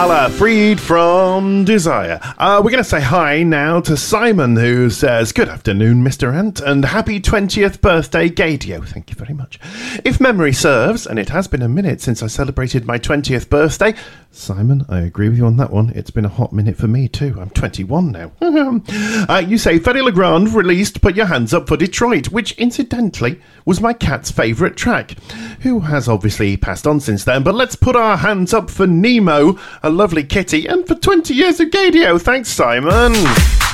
Freed from Desire. We're going to say hi now to Simon, who says, good afternoon, Mr. Ant, and happy 20th birthday, Gadio. Thank you very much. If memory serves, and it has been a minute since I celebrated my 20th birthday, Simon, I agree with you on that one. It's been a hot minute for me too. I'm 21 now. You say Fedde Le Grand released Put Your Hands Up for Detroit, which incidentally was my cat's favourite track, who has obviously passed on since then. But let's put our hands up for Nemo, a lovely kitty, and for 20 years of Gadio. Thanks, Simon.